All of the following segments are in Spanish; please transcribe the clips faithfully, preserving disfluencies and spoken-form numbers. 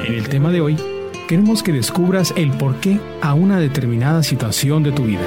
En el tema de hoy, queremos que descubras el porqué a una determinada situación de tu vida.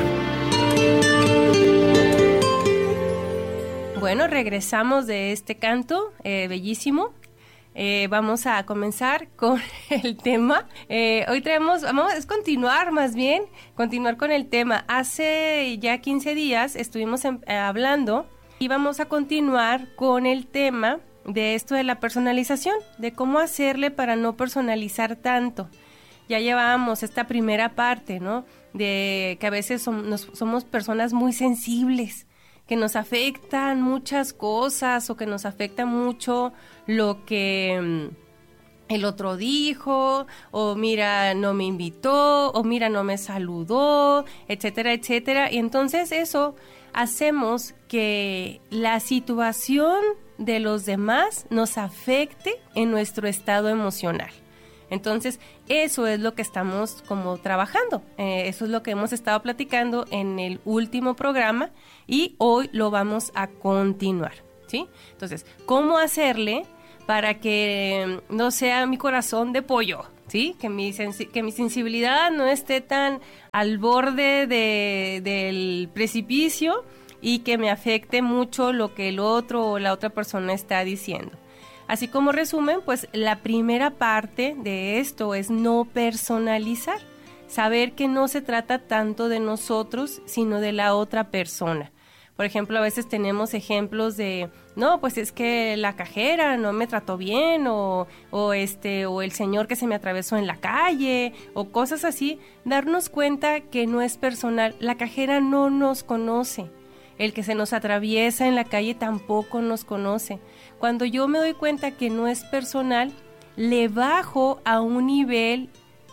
Bueno, regresamos de este canto eh, bellísimo. Eh, vamos a comenzar con el tema. Eh, hoy traemos, vamos a continuar más bien, continuar con el tema. Hace ya quince días estuvimos en, eh, hablando y vamos a continuar con el tema de esto de la personalización, de cómo hacerle para no personalizar tanto. Ya llevábamos esta primera parte, ¿no? De que a veces som- nos, somos personas muy sensibles, que nos afectan muchas cosas o que nos afecta mucho lo que mm, el otro dijo, o mira, no me invitó, o mira, no me saludó, etcétera, etcétera. Y entonces eso hacemos que la situación de los demás nos afecte en nuestro estado emocional. Entonces, eso es lo que estamos como trabajando, eh, eso es lo que hemos estado platicando en el último programa y hoy lo vamos a continuar, ¿sí? Entonces, ¿cómo hacerle para que no sea mi corazón de pollo, ¿sí? Que mi, sensi- que mi sensibilidad no esté tan al borde de, del precipicio y que me afecte mucho lo que el otro o la otra persona está diciendo? Así como resumen, pues la primera parte de esto es no personalizar, saber que no se trata tanto de nosotros, sino de la otra persona. Por ejemplo, a veces tenemos ejemplos de, no, pues es que la cajera no me trató bien, o, o, este, o el señor que se me atravesó en la calle, o cosas así. Darnos cuenta que no es personal, la cajera no nos conoce. El que se nos atraviesa en la calle tampoco nos conoce. Cuando yo me doy cuenta que no es personal, le bajo a un nivel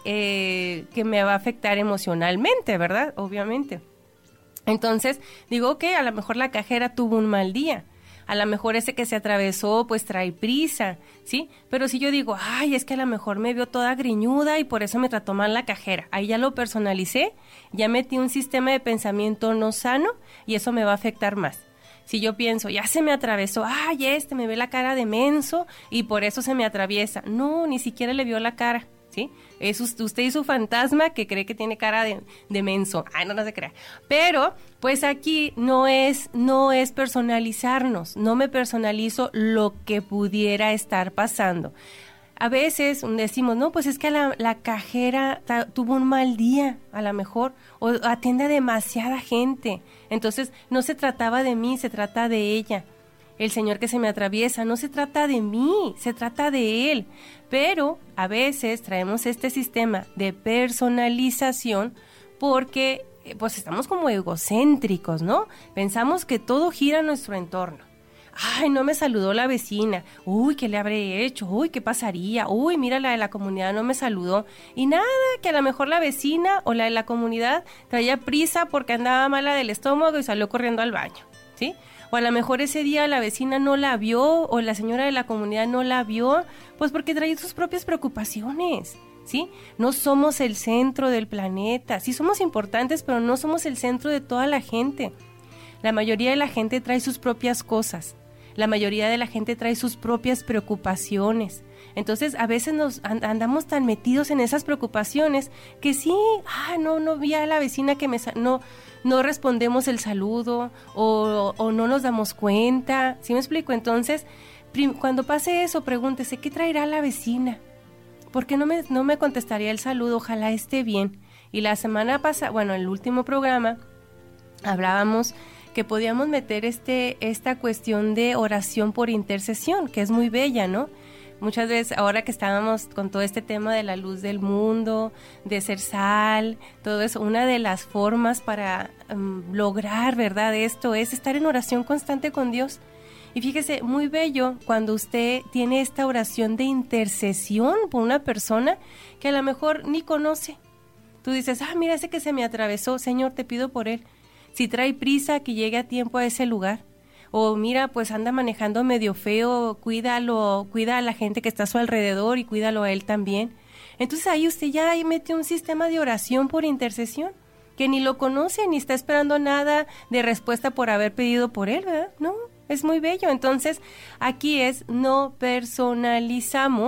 eh, que me va a afectar emocionalmente, ¿verdad? Obviamente. Entonces, digo que a lo mejor la cajera tuvo un mal día. A lo mejor ese que se atravesó pues trae prisa, ¿sí? Pero si yo digo, ay, es que a lo mejor me vio toda griñuda y por eso me trató mal la cajera. Ahí ya lo personalicé, ya metí un sistema de pensamiento no sano y eso me va a afectar más. Si yo pienso, ya se me atravesó, ay, este me ve la cara de menso y por eso se me atraviesa. No, ni siquiera le vio la cara, ¿sí? Es usted y su fantasma que cree que tiene cara de, de menso. Ay, no, no se crea. Pero, pues aquí no es, no es personalizarnos. No me personalizo lo que pudiera estar pasando. A veces decimos, no, pues es que la, la cajera ta, tuvo un mal día, a lo mejor, o atiende a demasiada gente. Entonces, no se trataba de mí, se trata de ella. El señor que se me atraviesa, no se trata de mí, se trata de él. Pero a veces traemos este sistema de personalización porque pues estamos como egocéntricos, ¿no? Pensamos que todo gira a nuestro entorno. Ay, no me saludó la vecina. Uy, ¿qué le habré hecho? Uy, ¿qué pasaría? Uy, mira, la de la comunidad no me saludó. Y nada, que a lo mejor la vecina o la de la comunidad traía prisa porque andaba mala del estómago y salió corriendo al baño, ¿sí? O a lo mejor ese día la vecina no la vio o la señora de la comunidad no la vio, pues porque trae sus propias preocupaciones, ¿sí? No somos el centro del planeta. Sí somos importantes, pero no somos el centro de toda la gente. La mayoría de la gente trae sus propias cosas. La mayoría de la gente trae sus propias preocupaciones. Entonces, a veces nos andamos tan metidos en esas preocupaciones que sí, ah, no, no vi a la vecina que me... Sa- no, no respondemos el saludo o, o no nos damos cuenta. ¿Sí me explico? Entonces, prim- cuando pase eso, pregúntese, ¿qué traerá la vecina? ¿Por qué no me, no me contestaría el saludo? Ojalá esté bien. Y la semana pasada, bueno, en el último programa, hablábamos que podíamos meter este, esta cuestión de oración por intercesión, que es muy bella, ¿no? Muchas veces, ahora que estábamos con todo este tema de la luz del mundo, de ser sal, todo eso, una de las formas para um, lograr, ¿verdad?, esto es estar en oración constante con Dios. Y fíjese, muy bello cuando usted tiene esta oración de intercesión por una persona que a lo mejor ni conoce. Tú dices, ah, mira ese que se me atravesó, Señor, te pido por él. Si trae prisa, que llegue a tiempo a ese lugar. O mira, pues anda manejando medio feo, cuídalo, cuida a la gente que está a su alrededor y cuídalo a él también. Entonces ahí usted ya ahí mete un sistema de oración por intercesión, que ni lo conoce, ni está esperando nada de respuesta por haber pedido por él, ¿verdad? No, es muy bello. Entonces aquí es, no personalizamos,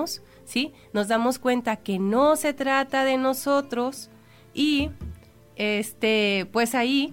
¿sí? Nos damos cuenta que no se trata de nosotros y, este, pues ahí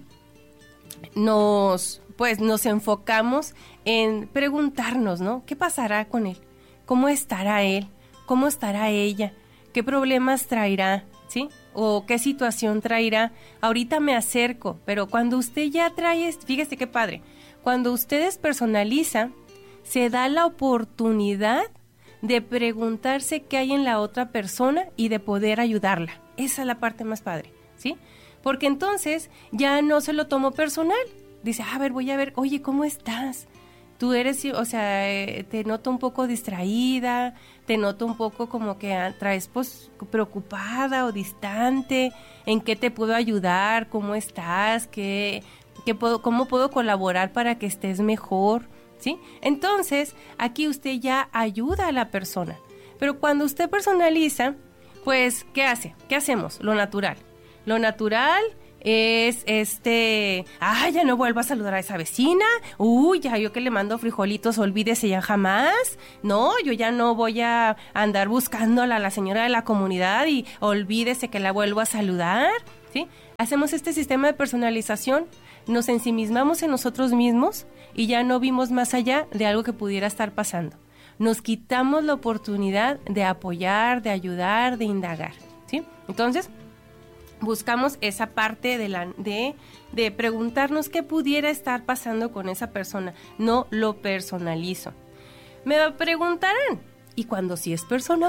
nos, pues nos enfocamos en preguntarnos, ¿no? ¿Qué pasará con él? ¿Cómo estará él? ¿Cómo estará ella? ¿Qué problemas traerá? ¿Sí? ¿O qué situación traerá? Ahorita me acerco, pero cuando usted ya trae, fíjese qué padre, cuando usted despersonaliza, se da la oportunidad de preguntarse qué hay en la otra persona y de poder ayudarla. Esa es la parte más padre, ¿sí? Porque entonces ya no se lo tomo personal. Dice, a ver, voy a ver, oye, ¿cómo estás? Tú eres, o sea, eh, te noto un poco distraída, te noto un poco como que traes pues preocupada o distante, ¿en qué te puedo ayudar? ¿Cómo estás? ¿Qué, qué puedo, cómo puedo colaborar para que estés mejor? ¿Sí? Entonces, aquí usted ya ayuda a la persona. Pero cuando usted personaliza, pues, ¿qué hace? ¿Qué hacemos? Lo natural. Lo natural es este, ah, ya no vuelvo a saludar a esa vecina, uy, ya yo que le mando frijolitos, olvídese ya jamás, no, yo ya no voy a andar buscándola a la señora de la comunidad y olvídese que la vuelvo a saludar, ¿sí? Hacemos este sistema de personalización, nos ensimismamos en nosotros mismos y ya no vimos más allá de algo que pudiera estar pasando. Nos quitamos la oportunidad de apoyar, de ayudar, de indagar, ¿sí? Entonces, buscamos esa parte de, la, de, de preguntarnos qué pudiera estar pasando con esa persona. No lo personalizo. Me preguntarán, ¿y cuando sí es personal?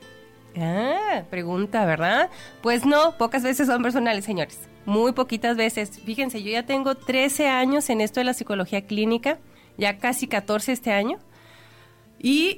Ah, pregunta, ¿verdad? Pues no, pocas veces son personales, señores. Muy poquitas veces. Fíjense, yo ya tengo trece años en esto de la psicología clínica, ya casi catorce este año. Y,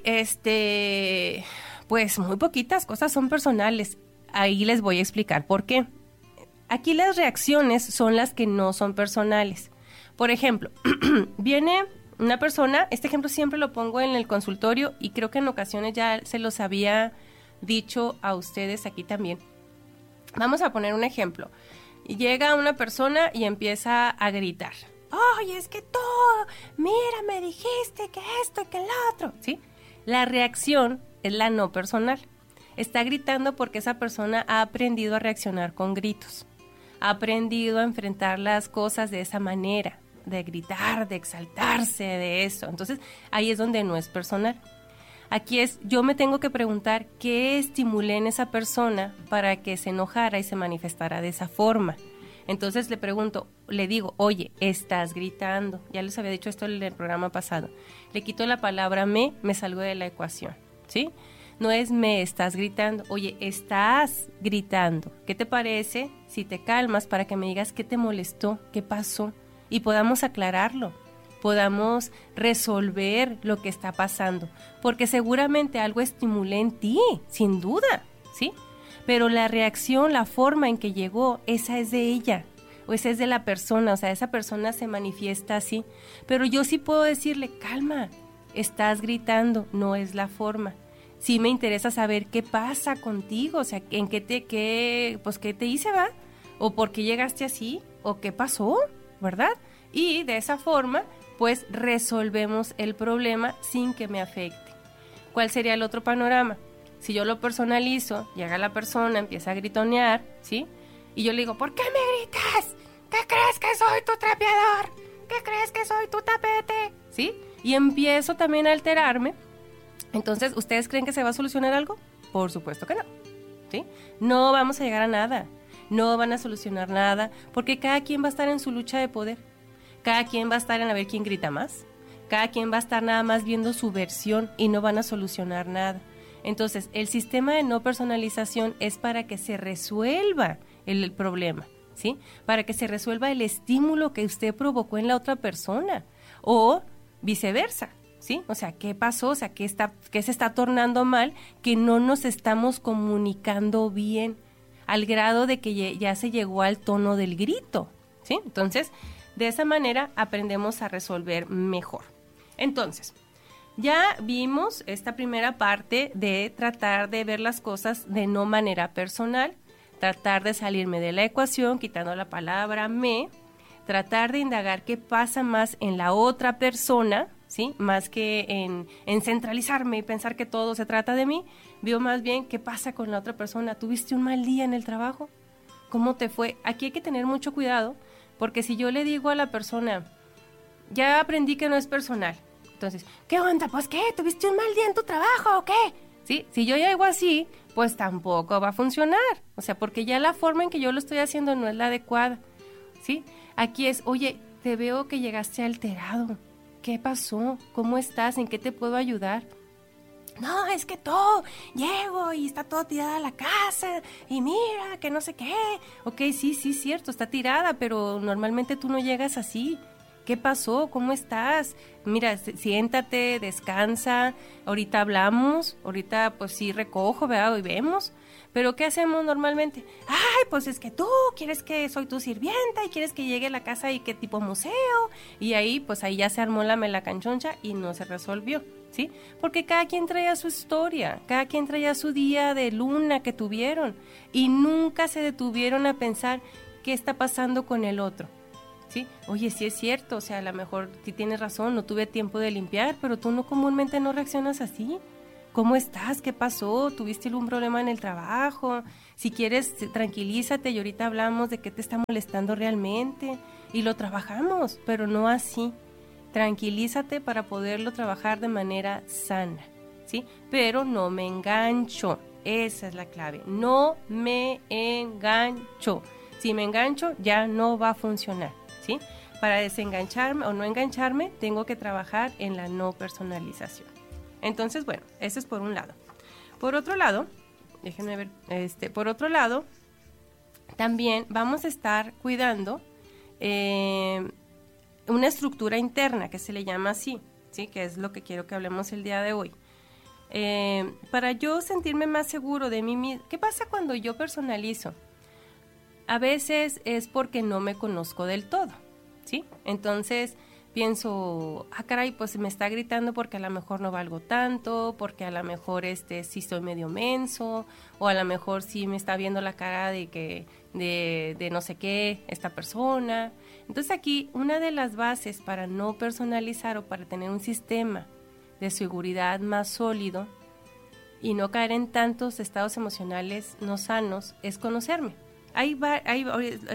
este, pues muy poquitas cosas son personales. Ahí les voy a explicar por qué. Aquí las reacciones son las que no son personales. Por ejemplo, viene una persona, este ejemplo siempre lo pongo en el consultorio y creo que en ocasiones ya se los había dicho a ustedes aquí también. Vamos a poner un ejemplo. Llega una persona y empieza a gritar. Oye, es que tú, mira, me dijiste que esto y que el otro, ¿sí? La reacción es la no personal. Está gritando porque esa persona ha aprendido a reaccionar con gritos. Ha aprendido a enfrentar las cosas de esa manera, de gritar, de exaltarse, de eso. Entonces, ahí es donde no es personal. Aquí es, yo me tengo que preguntar qué estimulé en esa persona para que se enojara y se manifestara de esa forma. Entonces le pregunto, le digo, oye, estás gritando. Ya les había dicho esto en el programa pasado. Le quito la palabra me, me salgo de la ecuación, ¿sí? No es me estás gritando, oye, estás gritando. ¿Qué te parece si te calmas para que me digas qué te molestó, qué pasó? Y podamos aclararlo, podamos resolver lo que está pasando. Porque seguramente algo estimulé en ti, sin duda, ¿sí? Pero la reacción, la forma en que llegó, esa es de ella, o esa es de la persona, o sea, esa persona se manifiesta así. Pero yo sí puedo decirle, calma, estás gritando, no es la forma. Sí me interesa saber qué pasa contigo, o sea, en qué te, qué, pues qué te hice, ¿va? O por qué llegaste así, o qué pasó, ¿verdad? Y de esa forma, pues resolvemos el problema sin que me afecte. ¿Cuál sería el otro panorama? Si yo lo personalizo, llega la persona, empieza a gritonear, ¿sí? Y yo le digo, ¿por qué me gritas? ¿Qué crees que soy tu trapeador? ¿Qué crees que soy tu tapete? ¿Sí? Y empiezo también a alterarme. Entonces, ¿ustedes creen que se va a solucionar algo? Por supuesto que no, ¿sí? No vamos a llegar a nada, no van a solucionar nada, porque cada quien va a estar en su lucha de poder, cada quien va a estar en a ver quién grita más, cada quien va a estar nada más viendo su versión y no van a solucionar nada. Entonces, el sistema de no personalización es para que se resuelva el, el problema, ¿sí? Para que se resuelva el estímulo que usted provocó en la otra persona o viceversa. ¿Sí? O sea, ¿qué pasó? O sea, ¿qué, está, qué se está tornando mal? Que no nos estamos comunicando bien al grado de que ya se llegó al tono del grito, ¿sí? Entonces, de esa manera aprendemos a resolver mejor. Entonces, ya vimos esta primera parte de tratar de ver las cosas de no manera personal, tratar de salirme de la ecuación, quitando la palabra me, tratar de indagar qué pasa más en la otra persona, ¿sí? Más que en, en centralizarme y pensar que todo se trata de mí, veo más bien qué pasa con la otra persona. ¿Tuviste un mal día en el trabajo? ¿Cómo te fue? Aquí hay que tener mucho cuidado, porque si yo le digo a la persona, ya aprendí que no es personal, entonces, ¿qué onda? Pues, ¿qué? ¿Tuviste un mal día en tu trabajo o qué? ¿Sí? Si yo llego así, pues tampoco va a funcionar. O sea, porque ya la forma en que yo lo estoy haciendo no es la adecuada, ¿sí? Aquí es, oye, te veo que llegaste alterado. ¿Qué pasó? ¿Cómo estás? ¿En qué te puedo ayudar? No, es que todo, llego y está todo tirada la casa y mira, que no sé qué. Ok, sí, sí, cierto, está tirada, pero normalmente tú no llegas así. ¿Qué pasó? ¿Cómo estás? Mira, siéntate, descansa, ahorita hablamos, ahorita pues sí recojo, ¿verdad? Y vemos. Pero ¿qué hacemos normalmente? Ay, pues es que tú quieres que soy tu sirvienta y quieres que llegue a la casa y que tipo museo. Y ahí, pues ahí ya se armó la melacanchoncha y no se resolvió, ¿sí? Porque cada quien traía su historia, cada quien traía su día de luna que tuvieron y nunca se detuvieron a pensar qué está pasando con el otro. ¿Sí? Oye, sí es cierto, o sea, a lo mejor sí tienes razón, no tuve tiempo de limpiar, pero tú no comúnmente no reaccionas así. ¿Cómo estás? ¿Qué pasó? ¿Tuviste algún problema en el trabajo? Si quieres, tranquilízate y ahorita hablamos de qué te está molestando realmente y lo trabajamos, pero no así. Tranquilízate para poderlo trabajar de manera sana, ¿sí? Pero no me engancho, esa es la clave, no me engancho. Si me engancho, ya no va a funcionar. ¿Sí? Para desengancharme o no engancharme, tengo que trabajar en la no personalización. Entonces, bueno, eso es por un lado. Por otro lado, déjenme ver, este, por otro lado, también vamos a estar cuidando eh, una estructura interna que se le llama así, ¿sí? Que es lo que quiero que hablemos el día de hoy. Eh, para yo sentirme más seguro de mí mismo, ¿qué pasa cuando yo personalizo? A veces es porque no me conozco del todo, ¿sí? Entonces pienso, ah, caray, pues me está gritando porque a lo mejor no valgo tanto, porque a lo mejor este sí soy medio menso, o a lo mejor sí me está viendo la cara de que de, de no sé qué esta persona. Entonces aquí una de las bases para no personalizar o para tener un sistema de seguridad más sólido y no caer en tantos estados emocionales no sanos es conocerme. Hay, hay,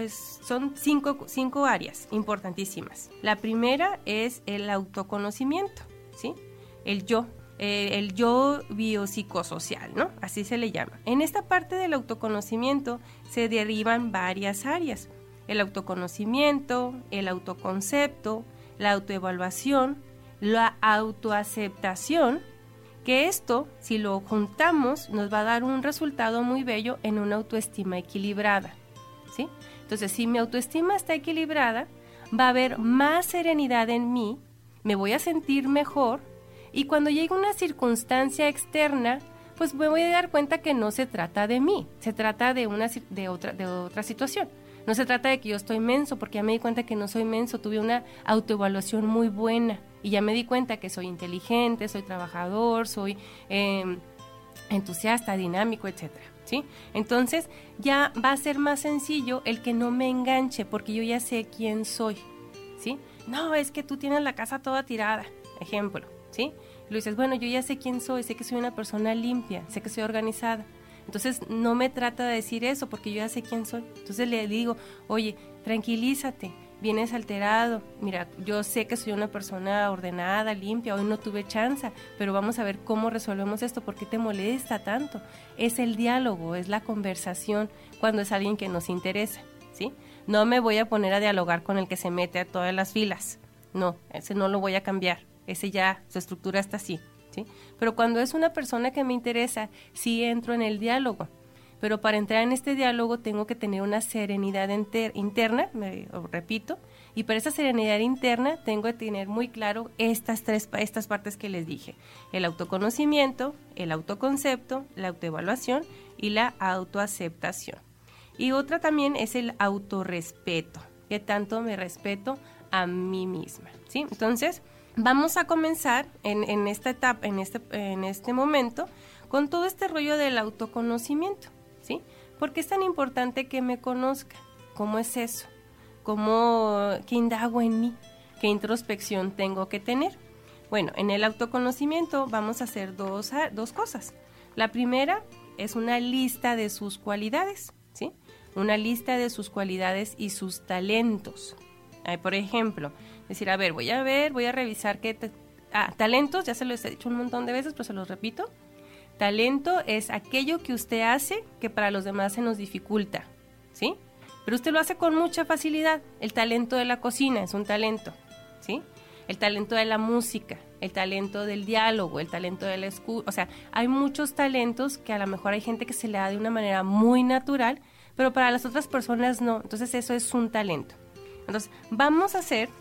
son cinco, cinco áreas importantísimas. La primera es el autoconocimiento, ¿sí? El yo, eh, el yo biopsicosocial, ¿no? Así se le llama. En esta parte del autoconocimiento se derivan varias áreas. El autoconocimiento, el autoconcepto, la autoevaluación, la autoaceptación, que esto, si lo juntamos, nos va a dar un resultado muy bello en una autoestima equilibrada, ¿sí? Entonces, si mi autoestima está equilibrada, va a haber más serenidad en mí, me voy a sentir mejor, y cuando llegue una circunstancia externa, pues me voy a dar cuenta que no se trata de mí, se trata de, una, de, otra, de otra situación. No se trata de que yo estoy menso, porque ya me di cuenta que no soy menso, tuve una autoevaluación muy buena y ya me di cuenta que soy inteligente, soy trabajador, soy eh, entusiasta, dinámico, etcétera, ¿sí? Entonces ya va a ser más sencillo el que no me enganche, porque yo ya sé quién soy, ¿sí? No, es que tú tienes la casa toda tirada, ejemplo, ¿sí? Y lo dices, bueno, yo ya sé quién soy, sé que soy una persona limpia, sé que soy organizada. Entonces no me trata de decir eso porque yo ya sé quién soy. Entonces le digo, oye, tranquilízate, vienes alterado. Mira, yo sé que soy una persona ordenada, limpia, hoy no tuve chance, pero vamos a ver cómo resolvemos esto, ¿por qué te molesta tanto? Es el diálogo, es la conversación cuando es alguien que nos interesa, ¿sí? No me voy a poner a dialogar con el que se mete a todas las filas. No, ese no lo voy a cambiar. Ese ya, su estructura está así. ¿Sí? Pero cuando es una persona que me interesa, sí entro en el diálogo. Pero para entrar en este diálogo tengo que tener una serenidad inter- interna, me repito, y para esa serenidad interna tengo que tener muy claro estas tres estas partes que les dije: el autoconocimiento, el autoconcepto, la autoevaluación y la autoaceptación. Y otra también es el autorrespeto, que tanto me respeto a mí misma, ¿sí? Entonces, vamos a comenzar en, en esta etapa, en este, en este momento, con todo este rollo del autoconocimiento, ¿sí? ¿Por qué es tan importante que me conozca? ¿Cómo es eso? ¿Cómo, qué indago en mí? ¿Qué introspección tengo que tener? Bueno, en el autoconocimiento vamos a hacer dos, dos cosas. La primera es una lista de sus cualidades, ¿sí? Una lista de sus cualidades y sus talentos. Ay, por ejemplo, decir, a ver, voy a ver, voy a revisar qué... Te... Ah, talentos, ya se los he dicho un montón de veces, pero se los repito. Talento es aquello que usted hace que para los demás se nos dificulta, ¿sí? Pero usted lo hace con mucha facilidad. El talento de la cocina es un talento, ¿sí? El talento de la música, el talento del diálogo, el talento de la escucha. O sea, hay muchos talentos que a lo mejor hay gente que se le da de una manera muy natural, pero para las otras personas no. Entonces eso es un talento. Entonces vamos a hacer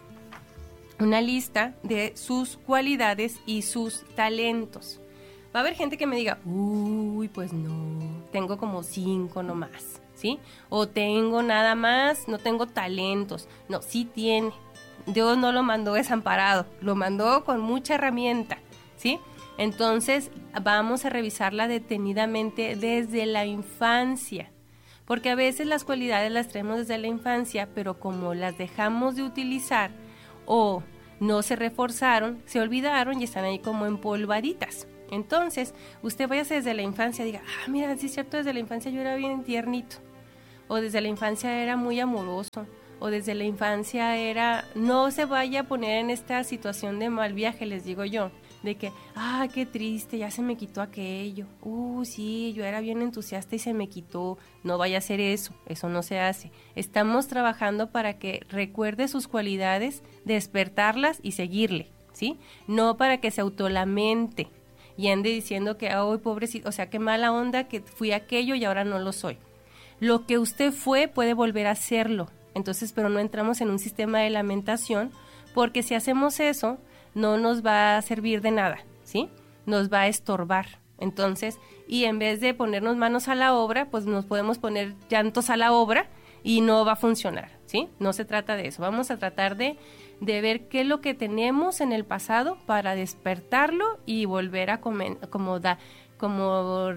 una lista de sus cualidades y sus talentos. Va a haber gente que me diga, uy, pues no, tengo como cinco nomás, ¿sí? O tengo nada más, no tengo talentos. No, sí tiene. Dios no lo mandó desamparado, lo mandó con mucha herramienta, ¿sí? Entonces vamos a revisarla detenidamente desde la infancia, porque a veces las cualidades las traemos desde la infancia, pero como las dejamos de utilizar o no se reforzaron, se olvidaron y están ahí como empolvaditas. Entonces, usted vaya desde la infancia y diga, ah, mira, sí es cierto, desde la infancia yo era bien tiernito, o desde la infancia era muy amoroso, o desde la infancia era... No se vaya a poner en esta situación de mal viaje, les digo yo, de que, ah, qué triste, ya se me quitó aquello, uh, sí, yo era bien entusiasta y se me quitó. No vaya a hacer eso, eso no se hace. Estamos trabajando para que recuerde sus cualidades, despertarlas y seguirle, ¿sí? No para que se autolamente y ande diciendo que, ay, pobrecito, o sea, qué mala onda que fui aquello y ahora no lo soy. Lo que usted fue puede volver a serlo. Entonces, pero no entramos en un sistema de lamentación, porque si hacemos eso, no nos va a servir de nada, ¿sí? Nos va a estorbar. Entonces, y en vez de ponernos manos a la obra, pues nos podemos poner llantos a la obra y no va a funcionar, ¿sí? No se trata de eso. Vamos a tratar de, de ver qué es lo que tenemos en el pasado para despertarlo y volver a comen, como, da, como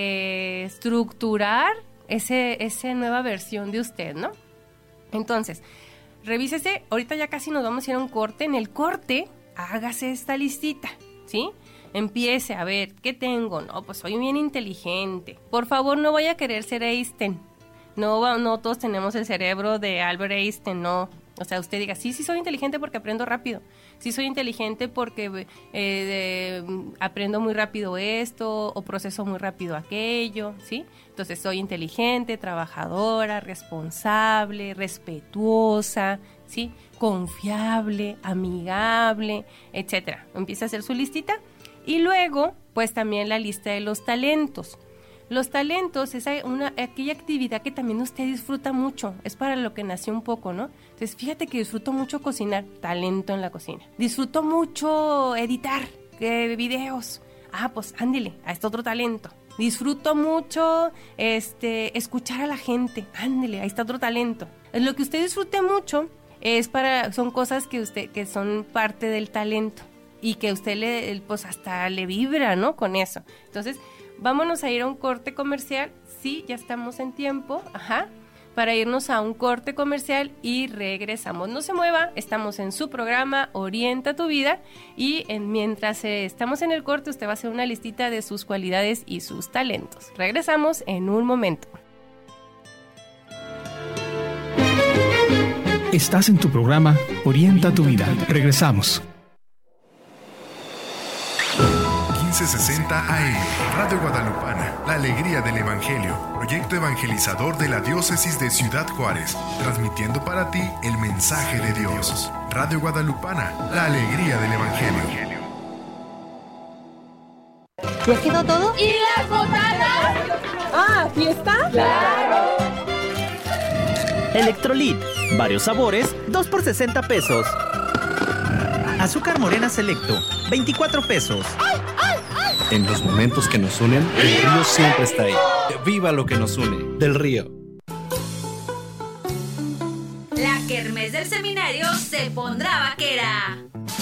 reestructurar ese, esa nueva versión de usted, ¿no? Entonces, revísese, ahorita ya casi nos vamos a ir a un corte. En el corte, hágase esta listita, ¿sí? Empiece a ver, ¿qué tengo? No, pues soy bien inteligente. Por favor, no vaya a querer ser Einstein. No, no todos tenemos el cerebro de Albert Einstein, no. O sea, usted diga, sí, sí soy inteligente porque aprendo rápido. Sí soy inteligente porque eh, de, aprendo muy rápido esto o proceso muy rápido aquello, ¿sí? Entonces soy inteligente, trabajadora, responsable, respetuosa, ¿sí? Confiable, amigable, etcétera. Empieza a hacer su listita y luego, pues también la lista de los talentos. Los talentos es una, aquella actividad que también usted disfruta mucho, es para lo que nació un poco, ¿no? Entonces, fíjate que disfruto mucho cocinar, talento en la cocina. Disfruto mucho editar eh, videos, ah, pues ándele, a este otro talento. Disfruto mucho este, escuchar a la gente, ándele, ahí está otro talento. Lo que usted disfrute mucho es para, son cosas que usted, que son parte del talento y que usted le, pues hasta le vibra, ¿no? Con eso. Entonces, vámonos a ir a un corte comercial. Sí, ya estamos en tiempo, ajá, para irnos a un corte comercial y regresamos. No se mueva, estamos en su programa Orienta tu Vida y en, mientras eh, estamos en el corte, usted va a hacer una listita de sus cualidades y sus talentos. Regresamos en un momento. Estás en tu programa Orienta tu Vida. Regresamos. quince sesenta A M, Radio Guadalupana, la alegría del Evangelio, proyecto evangelizador de la diócesis de Ciudad Juárez, transmitiendo para ti el mensaje de Dios. Radio Guadalupana, la alegría del Evangelio. ¿Ya quedó todo? ¿Y las botanas? Ah, ¿fiesta? ¡Claro! Electrolit, varios sabores, dos por sesenta pesos. Azúcar morena selecto, veinticuatro pesos. ¡Ay, ay, ay! En los momentos que nos unen, el río siempre está ahí. ¡Viva lo que nos une! Del Río. La kermés del seminario se pondrá vaquera.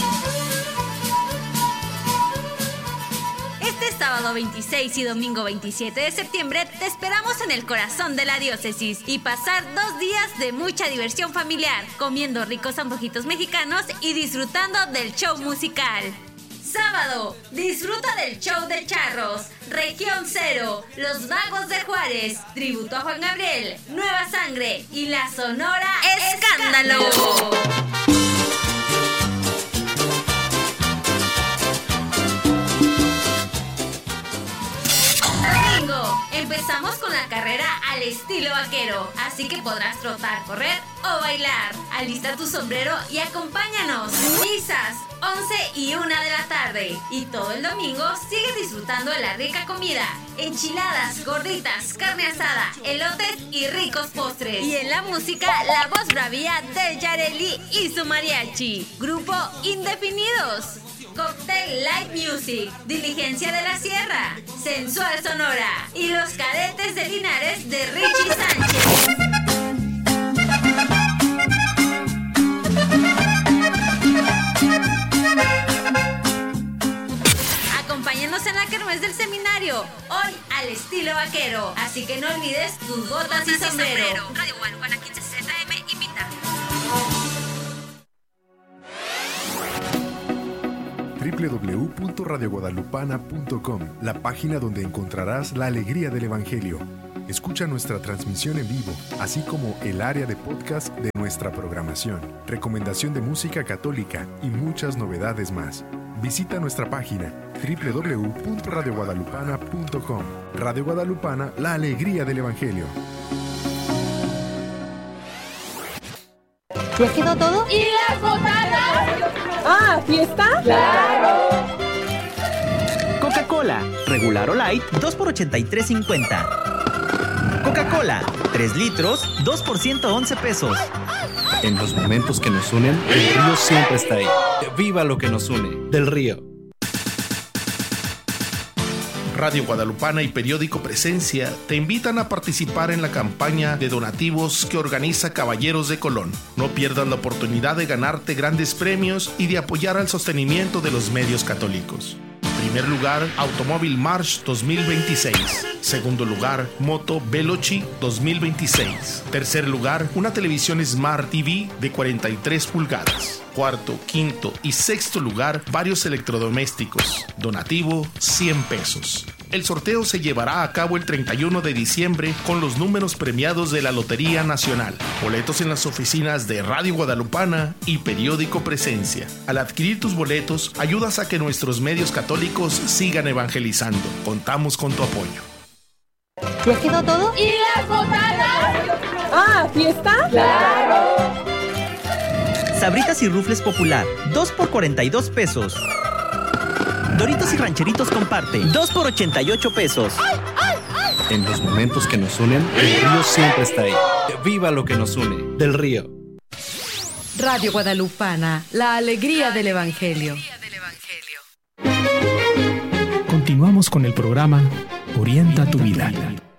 Este sábado veintiséis y domingo veintisiete de septiembre te esperamos en el corazón de la diócesis y pasar dos días de mucha diversión familiar, comiendo ricos antojitos mexicanos y disfrutando del show musical. Sábado, disfruta del show de charros, Región Cero, Los Magos de Juárez, tributo a Juan Gabriel, Nueva Sangre y la Sonora Escándalo. Domingo, empezamos con la carrera al estilo vaquero, así que podrás trotar, correr o bailar. Alista tu sombrero y acompáñanos. Misas, once y una de la tarde. Y todo el domingo sigue disfrutando de la rica comida. Enchiladas, gorditas, carne asada, elotes y ricos postres. Y en la música, la voz bravía de Yareli y su mariachi. Grupo Indefinidos. Cocktail Light Music, Diligencia de la Sierra, Sensual Sonora y los Cadetes de Linares de Richie Sánchez. Acompáñanos en la kermés del seminario, hoy al estilo vaquero, así que no olvides tus botas y sombrero. Radio Guadalupana quince sesenta eme invita. doble u doble u doble u punto radio guadalupana punto com, la página donde encontrarás la alegría del Evangelio. Escucha nuestra transmisión en vivo, así como el área de podcast de nuestra programación, recomendación de música católica y muchas novedades más. Visita nuestra página doble u doble u doble u punto radio guadalupana punto com. Radio Guadalupana, la alegría del Evangelio. ¿Ya quedó todo? ¿Y las botanas? Ah, ¿fiesta? ¡Claro! Coca-Cola, regular o light, dos por ochenta y tres cincuenta. Coca-Cola, tres litros, dos por ciento once pesos. En los momentos que nos unen, el río siempre está ahí. ¡Viva lo que nos une! Del Río. Radio Guadalupana y Periódico Presencia te invitan a participar en la campaña de donativos que organiza Caballeros de Colón. No pierdas la oportunidad de ganarte grandes premios y de apoyar al sostenimiento de los medios católicos. Primer lugar, Automóvil March dos mil veintiséis. Segundo lugar, Moto Veloci dos mil veintiséis. Tercer lugar, una televisión Smart T V de cuarenta y tres pulgadas. Cuarto, quinto y sexto lugar, varios electrodomésticos. Donativo, cien pesos. El sorteo se llevará a cabo el treinta y uno de diciembre con los números premiados de la Lotería Nacional. Boletos en las oficinas de Radio Guadalupana y Periódico Presencia. Al adquirir tus boletos, ayudas a que nuestros medios católicos sigan evangelizando. Contamos con tu apoyo. ¿Ya quedó todo? ¿Y las botanas? Ah, ¿fiesta? ¡Claro! Sabritas y Rufles Popular, dos por cuarenta y dos pesos. Doritos y Rancheritos Comparte, dos por ochenta y ocho pesos. En los momentos que nos unen, el río siempre está ahí. ¡Viva lo que nos une! Del Río. Radio Guadalupana, la alegría del Evangelio. Continuamos con el programa Orienta tu vida.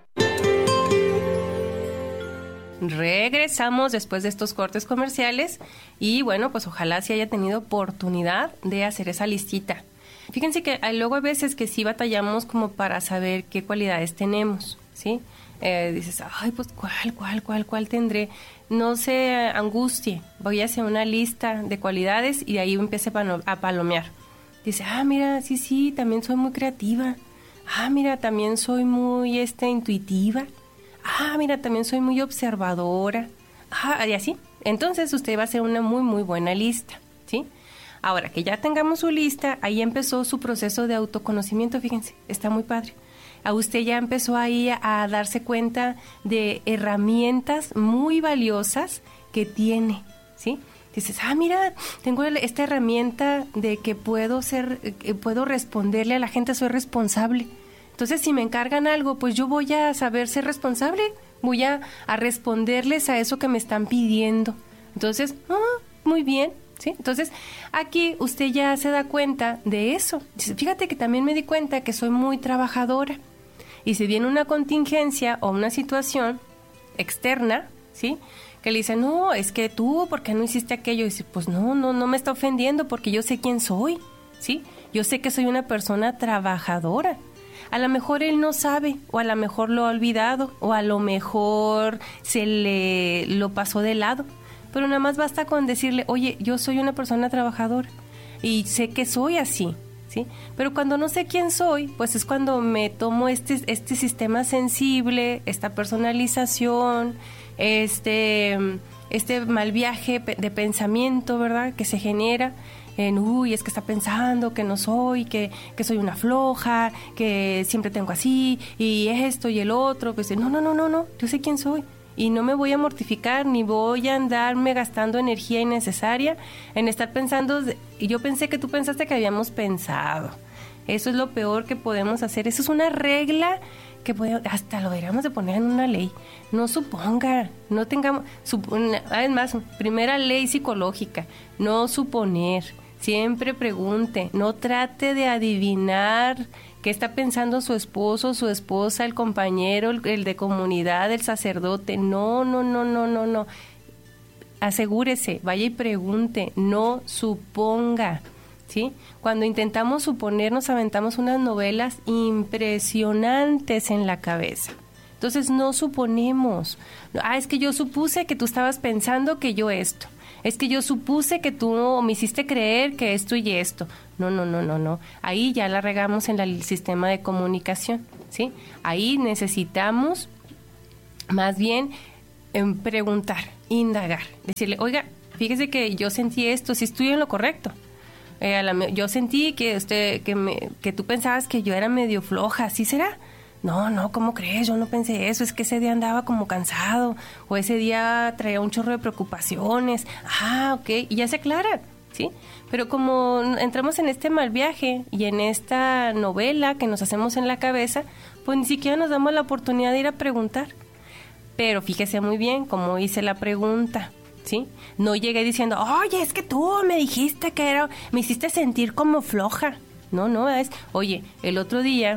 Regresamos después de estos cortes comerciales y bueno, pues ojalá sí haya tenido oportunidad de hacer esa listita. Fíjense que hay, luego hay veces que sí batallamos como para saber qué cualidades tenemos, ¿sí? Eh, dices, ay, pues cuál, cuál, cuál, cuál tendré. No se angustie, voy a hacer una lista de cualidades y de ahí empiece a palomear. Dice, ah, mira, sí, sí, también soy muy creativa. Ah, mira, también soy muy este, intuitiva. Ah, mira, también soy muy observadora. Ah, y así. Entonces usted va a hacer una muy, muy buena lista, ¿sí? Ahora que ya tengamos su lista, ahí empezó su proceso de autoconocimiento, fíjense, está muy padre. A usted ya empezó ahí a darse cuenta de herramientas muy valiosas que tiene, ¿sí? Dices, ah, mira, tengo esta herramienta de que puedo ser, que puedo responderle a la gente, soy responsable. Entonces, si me encargan algo, pues yo voy a saber ser responsable, voy a, a responderles a eso que me están pidiendo. Entonces, ah, muy bien, ¿sí? Entonces, aquí usted ya se da cuenta de eso. Dice, fíjate que también me di cuenta que soy muy trabajadora. Y si viene una contingencia o una situación externa, ¿sí?, que le dicen, no, es que tú, ¿por qué no hiciste aquello? Y dice, pues no, no, no me está ofendiendo porque yo sé quién soy, ¿sí? Yo sé que soy una persona trabajadora. A lo mejor él no sabe, o a lo mejor lo ha olvidado, o a lo mejor se le lo pasó de lado. Pero nada más basta con decirle, oye, yo soy una persona trabajadora y sé que soy así, ¿sí? Pero cuando no sé quién soy, pues es cuando me tomo este, este sistema sensible, esta personalización, este, este mal viaje de pensamiento, ¿verdad?, que se genera en, uy, es que está pensando que no soy, que, que soy una floja, que siempre tengo así, y esto y el otro. Pues no, no, no, no, no, yo sé quién soy. Y no me voy a mortificar, ni voy a andarme gastando energía innecesaria en estar pensando. Y yo pensé que tú pensaste que habíamos pensado. Eso es lo peor que podemos hacer. Eso es una regla que puede, hasta lo deberíamos de poner en una ley. No suponga, no tengamos... Además, primera ley psicológica, no suponer. Siempre pregunte, no trate de adivinar qué está pensando su esposo, su esposa, el compañero, el, el de comunidad, el sacerdote. No, no, no, no, no, no. Asegúrese, vaya y pregunte, no suponga, ¿sí? Cuando intentamos suponer, nos aventamos unas novelas impresionantes en la cabeza. Entonces, no suponemos. Ah, es que yo supuse que tú estabas pensando que yo esto. Es que yo supuse que tú me hiciste creer que esto y esto. No, no, no, no, no. Ahí ya la regamos en el sistema de comunicación, ¿sí? Ahí necesitamos más bien eh, preguntar, indagar, decirle, oiga, fíjese que yo sentí esto, si estoy en lo correcto. Eh, a la, yo sentí que usted, que, me, que tú pensabas que yo era medio floja, ¿sí será? No, no, ¿cómo crees? Yo no pensé eso, es que ese día andaba como cansado, o ese día traía un chorro de preocupaciones. Ah, ok, y ya se aclara, ¿sí? Pero como entramos en este mal viaje y en esta novela que nos hacemos en la cabeza, pues ni siquiera nos damos la oportunidad de ir a preguntar. Pero fíjese muy bien cómo hice la pregunta, ¿sí? No llegué diciendo, oye, es que tú me dijiste que era, me hiciste sentir como floja. No, no, es, oye, el otro día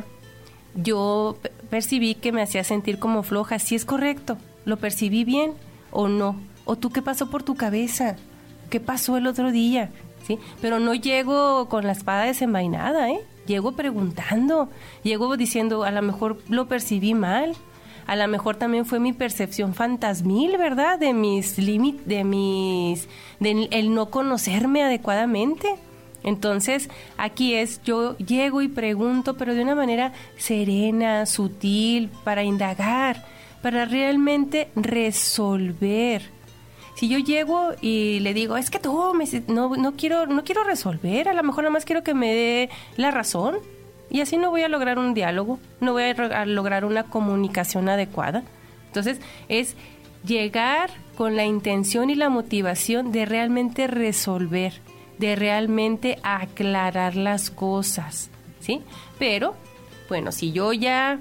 yo percibí que me hacía sentir como floja. ¿Sí es correcto? ¿Lo percibí bien o no? ¿O tú qué pasó por tu cabeza? ¿Qué pasó el otro día? ¿Sí? Pero no llego con la espada desenvainada, ¿eh? Llego preguntando, llego diciendo, a lo mejor lo percibí mal, a lo mejor también fue mi percepción fantasmil, ¿verdad? De mis límites, de mis, de el no conocerme adecuadamente. Entonces, aquí es, yo llego y pregunto, pero de una manera serena, sutil, para indagar, para realmente resolver. Si yo llego y le digo, es que tú, me, no, no, quiero, no quiero resolver, a lo mejor nada más quiero que me dé la razón, y así no voy a lograr un diálogo, no voy a, a lograr una comunicación adecuada. Entonces, es llegar con la intención y la motivación de realmente resolver, de realmente aclarar las cosas, ¿sí? Pero, bueno, si yo ya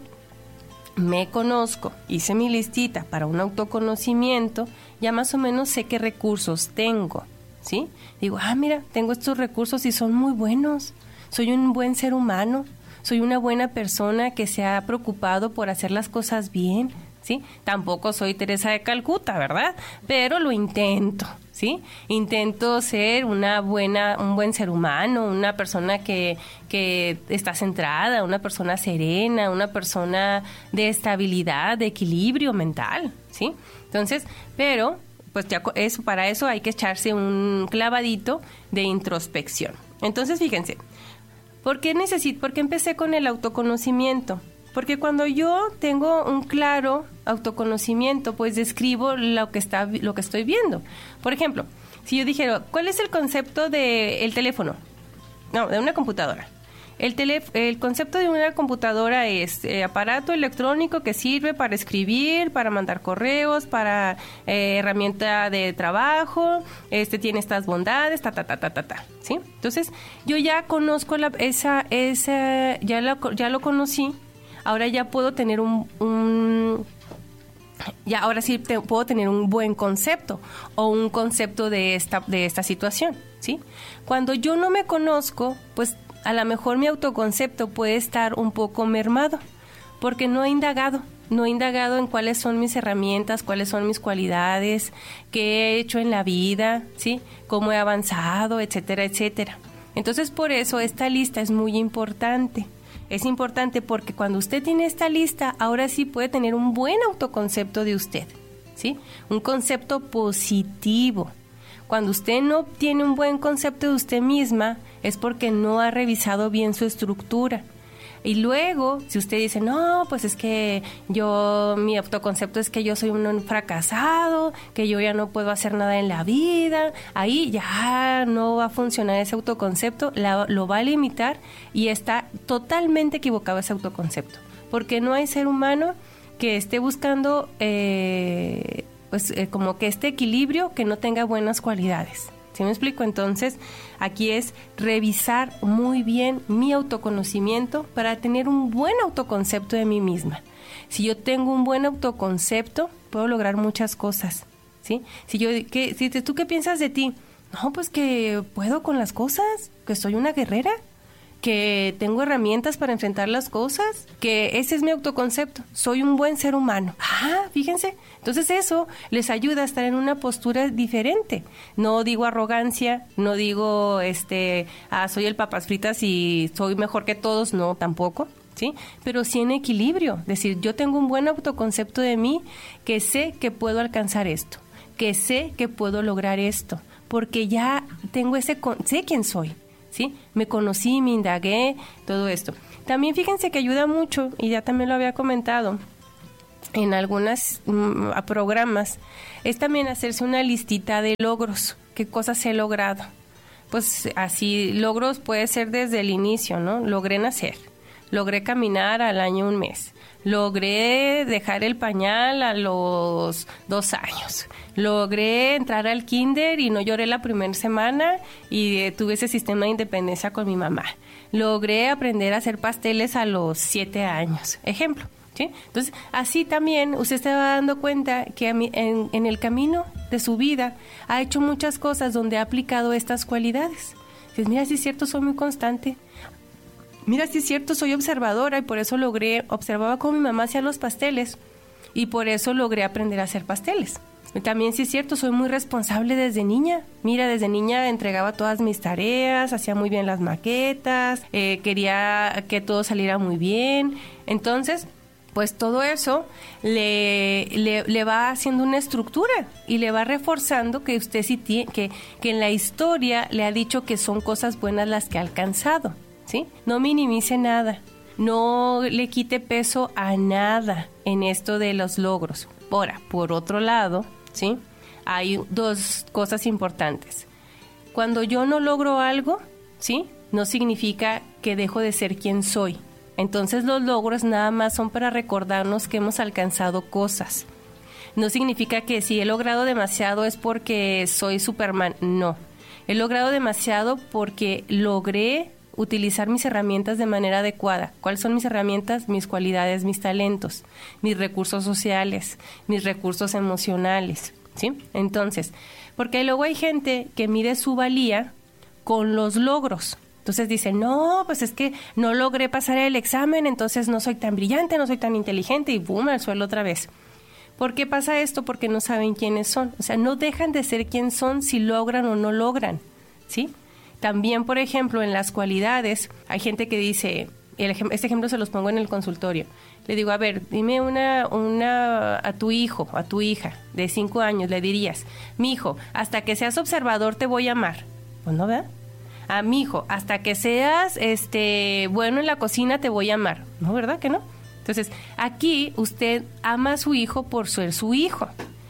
me conozco, hice mi listita para un autoconocimiento, ya más o menos sé qué recursos tengo, ¿sí? Digo, ah, mira, tengo estos recursos y son muy buenos. Soy un buen ser humano, soy una buena persona que se ha preocupado por hacer las cosas bien, ¿sí? Tampoco soy Teresa de Calcuta, ¿verdad? Pero lo intento, ¿sí? Intento ser una buena, un buen ser humano, una persona que, que está centrada, una persona serena, una persona de estabilidad, de equilibrio mental, ¿sí? Entonces, pero, pues ya eso, para eso hay que echarse un clavadito de introspección. Entonces, fíjense, ¿por qué necesito, por qué empecé con el autoconocimiento? Porque cuando yo tengo un claro autoconocimiento, pues describo lo que está, lo que estoy viendo. Por ejemplo, si yo dijera, ¿cuál es el concepto del teléfono? No, de una computadora. El, tele, el concepto de una computadora es eh, aparato electrónico que sirve para escribir, para mandar correos, para eh, herramienta de trabajo, este tiene estas bondades, ta, ta, ta, ta, ta, ta, ¿sí? Entonces, yo ya conozco la, esa, esa, ya, la, ya lo conocí. Ahora ya puedo tener un, un ya ahora sí te, puedo tener un buen concepto o un concepto de esta, de esta situación, ¿sí? Cuando yo no me conozco, pues a lo mejor mi autoconcepto puede estar un poco mermado, porque no he indagado, no he indagado en cuáles son mis herramientas, cuáles son mis cualidades, qué he hecho en la vida, ¿sí? Cómo he avanzado, etcétera, etcétera. Entonces, por eso esta lista es muy importante. Es importante porque cuando usted tiene esta lista, ahora sí puede tener un buen autoconcepto de usted, ¿sí? Un concepto positivo. Cuando usted no tiene un buen concepto de usted misma, es porque no ha revisado bien su estructura. Y luego, si usted dice, no, pues es que yo, mi autoconcepto es que yo soy un fracasado, que yo ya no puedo hacer nada en la vida, ahí ya no va a funcionar ese autoconcepto, la, lo va a limitar y está totalmente equivocado ese autoconcepto. Porque no hay ser humano que esté buscando, eh, pues eh, como que este equilibrio que no tenga buenas cualidades. ¿Sí me explico? Entonces, aquí es revisar muy bien mi autoconocimiento para tener un buen autoconcepto de mí misma. Si yo tengo un buen autoconcepto, puedo lograr muchas cosas, ¿sí? Si yo, ¿qué, si ¿tú qué piensas de ti? No, pues que puedo con las cosas, que soy una guerrera, que tengo herramientas para enfrentar las cosas, que ese es mi autoconcepto, soy un buen ser humano. Ah, fíjense, entonces eso les ayuda a estar en una postura diferente. No digo arrogancia, no digo, este, ah, soy el papas fritas y soy mejor que todos, no, tampoco, ¿sí? Pero sí en equilibrio, es decir, yo tengo un buen autoconcepto de mí, que sé que puedo alcanzar esto, que sé que puedo lograr esto, porque ya tengo ese, con- sé quién soy. ¿Sí? Me conocí, me indagué, todo esto. También fíjense que ayuda mucho, y ya también lo había comentado en algunos mm, programas, es también hacerse una listita de logros, qué cosas he logrado. Pues así, logros puede ser desde el inicio, ¿no? Logré nacer, logré caminar al año un mes, logré dejar el pañal a los dos años, logré entrar al kinder y no lloré la primera semana y eh, tuve ese sistema de independencia con mi mamá. Logré aprender a hacer pasteles a los siete años. Ejemplo, ¿sí? Entonces, así también usted se va dando cuenta que a mí, en, en el camino de su vida ha hecho muchas cosas donde ha aplicado estas cualidades. Dices, mira, sí es cierto, soy muy constante. Mira, sí es cierto, soy observadora y por eso logré, observaba cómo mi mamá hacía los pasteles y por eso logré aprender a hacer pasteles. También sí es cierto, soy muy responsable desde niña. Mira, desde niña entregaba todas mis tareas, hacía muy bien las maquetas, eh, quería que todo saliera muy bien. Entonces, pues todo eso le, le, le va haciendo una estructura y le va reforzando que usted sí tiene, que, que en la historia le ha dicho que son cosas buenas las que ha alcanzado, ¿sí? No minimice nada, no le quite peso a nada en esto de los logros. Ahora, por otro lado, ¿sí? Hay dos cosas importantes. Cuando yo no logro algo, ¿sí? No significa que dejo de ser quien soy. Entonces los logros nada más son para recordarnos que hemos alcanzado cosas. No significa que si he logrado demasiado es porque soy Superman. No. He logrado demasiado porque logré utilizar mis herramientas de manera adecuada. ¿Cuáles son mis herramientas? Mis cualidades, mis talentos, mis recursos sociales, mis recursos emocionales, ¿sí? Entonces, porque luego hay gente que mide su valía con los logros. Entonces dice, no, pues es que no logré pasar el examen, entonces no soy tan brillante, no soy tan inteligente y boom, al suelo otra vez. ¿Por qué pasa esto? Porque no saben quiénes son. O sea, no dejan de ser quién son si logran o no logran, ¿sí? También, por ejemplo, en las cualidades, hay gente que dice, el ejem- este ejemplo se los pongo en el consultorio. Le digo, a ver, dime una, una a tu hijo, a tu hija de cinco años, le dirías, mi hijo, hasta que seas observador te voy a amar. Pues no, ¿verdad? A mi hijo, hasta que seas este bueno en la cocina te voy a amar. No, ¿verdad que no? Entonces, aquí usted ama a su hijo por ser su hijo.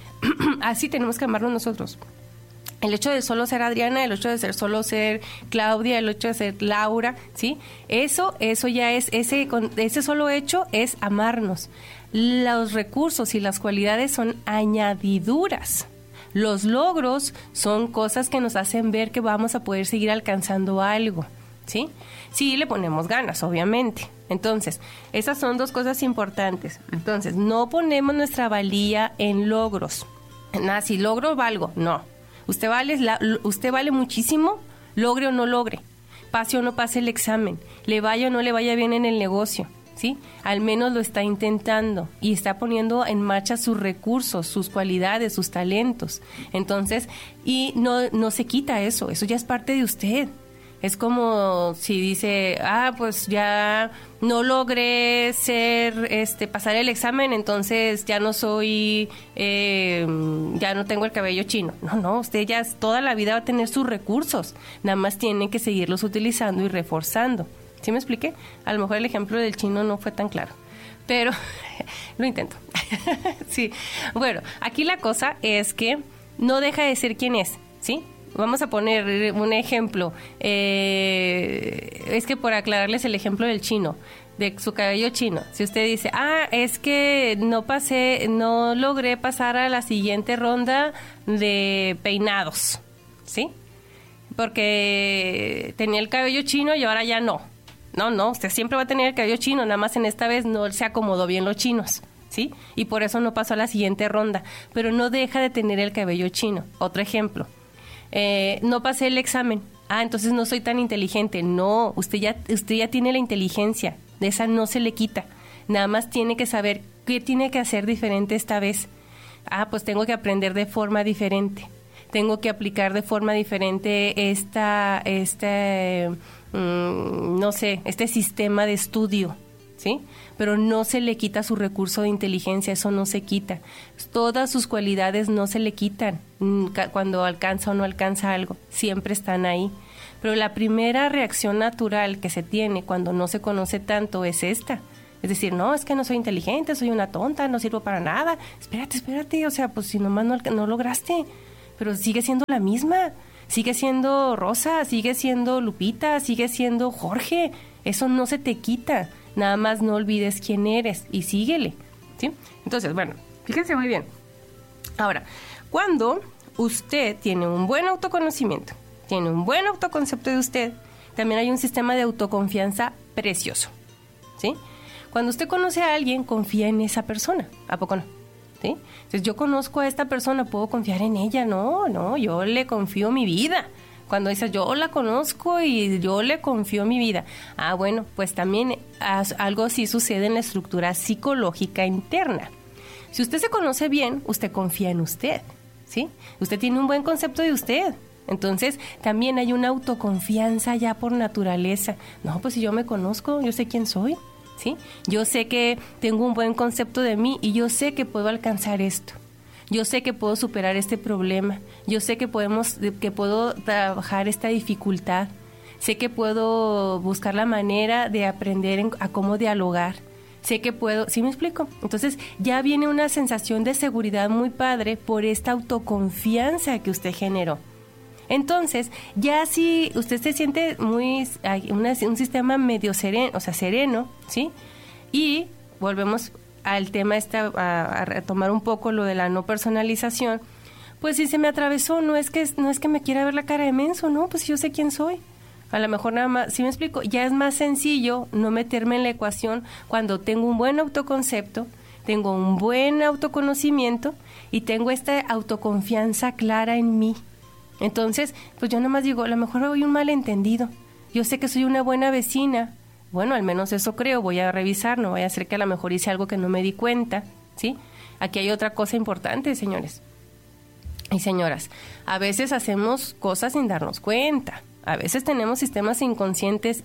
Así tenemos que amarnos nosotros. El hecho de solo ser Adriana, el hecho de ser solo ser Claudia, el hecho de ser Laura, ¿sí? Eso, eso ya es, ese, ese solo hecho es amarnos. Los recursos y las cualidades son añadiduras. Los logros son cosas que nos hacen ver que vamos a poder seguir alcanzando algo, ¿sí? Sí, le ponemos ganas, obviamente. Entonces, esas son dos cosas importantes. Entonces, no ponemos nuestra valía en logros. Nada, si logro, valgo. No. Usted vale, la, usted vale muchísimo, logre o no logre, pase o no pase el examen, le vaya o no le vaya bien en el negocio, ¿sí? Al menos lo está intentando y está poniendo en marcha sus recursos, sus cualidades, sus talentos. Entonces, y no, no se quita eso, eso ya es parte de usted. Es como si dice, ah, pues ya no logré ser, este, pasar el examen, entonces ya no soy, eh, ya no tengo el cabello chino. No, no, usted ya toda la vida va a tener sus recursos, nada más tiene que seguirlos utilizando y reforzando. ¿Sí me expliqué? A lo mejor el ejemplo del chino no fue tan claro, pero lo intento. Sí, bueno, aquí la cosa es que no deja de ser quien es, ¿sí? Vamos a poner un ejemplo. Eh, es que por aclararles el ejemplo del chino, de su cabello chino. Si usted dice, ah, es que no pasé, no logré pasar a la siguiente ronda de peinados, ¿sí? Porque tenía el cabello chino y ahora ya no. No, no, usted siempre va a tener el cabello chino, nada más en esta vez no se acomodó bien los chinos, ¿sí? Y por eso no pasó a la siguiente ronda. Pero no deja de tener el cabello chino. Otro ejemplo. Eh, no pasé el examen. Ah, entonces no soy tan inteligente. No, usted ya, usted ya tiene la inteligencia. De esa no se le quita. Nada más tiene que saber qué tiene que hacer diferente esta vez. Ah, pues tengo que aprender de forma diferente. Tengo que aplicar de forma diferente esta, este, mmm, no sé, este sistema de estudio, ¿sí? Pero no se le quita su recurso de inteligencia, eso no se quita. Todas sus cualidades no se le quitan cuando alcanza o no alcanza algo, siempre están ahí. Pero la primera reacción natural que se tiene cuando no se conoce tanto es esta. Es decir, no, es que no soy inteligente, soy una tonta, no sirvo para nada. Espérate, espérate, o sea, pues si nomás no, no lograste, pero sigue siendo la misma. Sigue siendo Rosa, sigue siendo Lupita, sigue siendo Jorge. Eso no se te quita. Nada más no olvides quién eres y síguele, ¿sí? Entonces, bueno, fíjense muy bien. Ahora, cuando usted tiene un buen autoconocimiento, tiene un buen autoconcepto de usted, también hay un sistema de autoconfianza precioso, ¿sí? Cuando usted conoce a alguien, confía en esa persona, ¿a poco no? ¿Sí? Entonces, yo conozco a esta persona, ¿puedo confiar en ella? No, no, yo le confío mi vida. Cuando dices, yo la conozco y yo le confío mi vida. Ah, bueno, pues también algo así sucede en la estructura psicológica interna. Si usted se conoce bien, usted confía en usted, ¿sí? Usted tiene un buen concepto de usted. Entonces, también hay una autoconfianza ya por naturaleza. No, pues si yo me conozco, yo sé quién soy, ¿sí? Yo sé que tengo un buen concepto de mí y yo sé que puedo alcanzar esto. Yo sé que puedo superar este problema. Yo sé que podemos, que puedo trabajar esta dificultad. Sé que puedo buscar la manera de aprender en, a cómo dialogar. Sé que puedo, ¿sí me explico? Entonces ya viene una sensación de seguridad muy padre por esta autoconfianza que usted generó. Entonces, ya si usted se siente muy, una, un sistema medio sereno, o sea, sereno, ¿sí? Y volvemos al tema este, a, a retomar un poco lo de la no personalización, pues si se me atravesó, no es que no es que me quiera ver la cara de menso, no, pues yo sé quién soy. A lo mejor nada más, ¿sí me explico? Ya es más sencillo no meterme en la ecuación cuando tengo un buen autoconcepto, tengo un buen autoconocimiento y tengo esta autoconfianza clara en mí. Entonces, pues yo nada más digo, a lo mejor hay un malentendido. Yo sé que soy una buena vecina. Bueno, al menos eso creo, voy a revisar, no vaya a ser que a lo mejor hice algo que no me di cuenta, ¿sí? Aquí hay otra cosa importante, señores y señoras. A veces hacemos cosas sin darnos cuenta. A veces tenemos sistemas inconscientes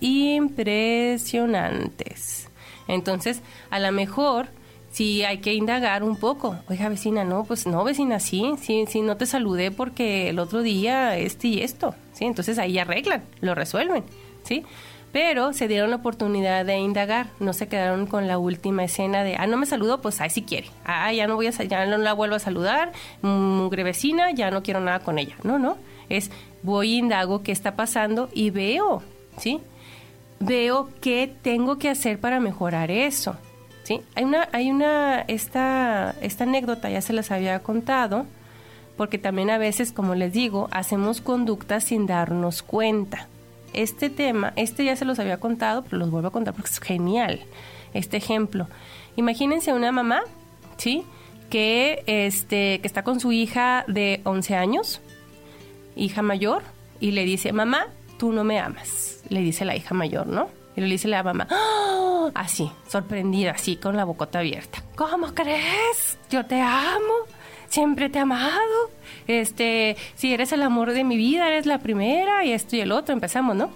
impresionantes. Entonces, a lo mejor sí hay que indagar un poco. Oiga, vecina, no, pues no, vecina, sí, sí, sí, no te saludé porque el otro día este y esto, ¿sí? Entonces ahí arreglan, lo resuelven, ¿sí? Pero se dieron la oportunidad de indagar, no se quedaron con la última escena de, ah, no me saludó, pues ahí sí quiere, ah, ya no voy a, ya no la vuelvo a saludar, mugre vecina, ya no quiero nada con ella. No, no, es voy, indago qué está pasando y veo, ¿sí? Veo qué tengo que hacer para mejorar eso, ¿sí? Hay una, hay una, esta, esta anécdota ya se las había contado, porque también a veces, como les digo, hacemos conductas sin darnos cuenta. Este tema, este ya se los había contado, pero los vuelvo a contar porque es genial. Este ejemplo. Imagínense una mamá, ¿sí? Que, este, que está con su hija de once años, hija mayor, y le dice, mamá, tú no me amas. Le dice la hija mayor, ¿no? Y le dice la mamá, ¡oh! Así, sorprendida, así, con la bocota abierta. ¿Cómo crees? Yo te amo. siempre te he amado, este, si eres el amor de mi vida, eres la primera, y esto y el otro, empezamos, ¿no?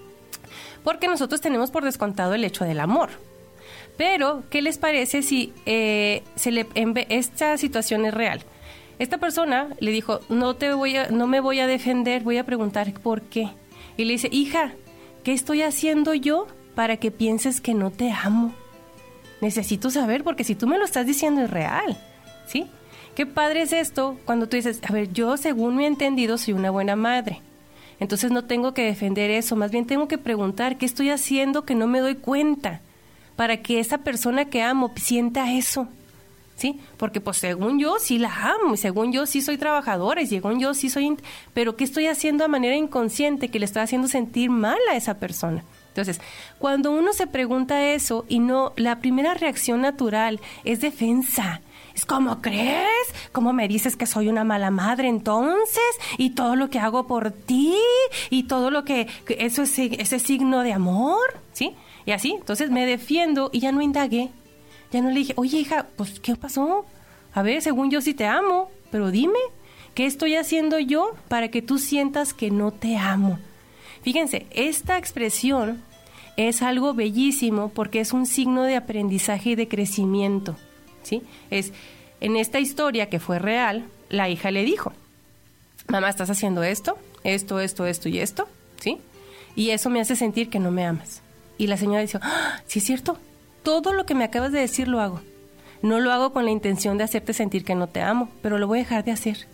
Porque nosotros tenemos por descontado el hecho del amor. Pero, ¿qué les parece si eh, se le, en, esta situación es real? Esta persona le dijo, no, te voy a, no me voy a defender, voy a preguntar por qué. Y le dice, hija, ¿qué estoy haciendo yo para que pienses que no te amo? Necesito saber, porque si tú me lo estás diciendo es real, ¿sí? Qué padre es esto cuando tú dices, a ver, yo según me he entendido soy una buena madre. Entonces no tengo que defender eso, más bien tengo que preguntar qué estoy haciendo que no me doy cuenta para que esa persona que amo sienta eso, ¿sí? Porque pues según yo sí la amo, y según yo sí soy trabajadora, y según yo sí soy... Pero ¿qué estoy haciendo de manera inconsciente que le estoy haciendo sentir mal a esa persona? Entonces, cuando uno se pregunta eso y no, la primera reacción natural es defensa. Es como, ¿crees? ¿Cómo me dices que soy una mala madre entonces? Y todo lo que hago por ti, y todo lo que, que eso es ese signo de amor, ¿sí? Y así, entonces me defiendo y ya no indagué. Ya no le dije, oye, hija, pues, ¿qué pasó? A ver, según yo sí te amo, pero dime, ¿qué estoy haciendo yo para que tú sientas que no te amo? Fíjense, esta expresión es algo bellísimo porque es un signo de aprendizaje y de crecimiento, ¿sí? Es, en esta historia que fue real, la hija le dijo, mamá, ¿estás haciendo esto? Esto, esto, esto y esto, ¿sí? Y eso me hace sentir que no me amas. Y la señora dice, ¡ah, sí es cierto! Todo lo que me acabas de decir lo hago. No lo hago con la intención de hacerte sentir que no te amo, pero lo voy a dejar de hacer.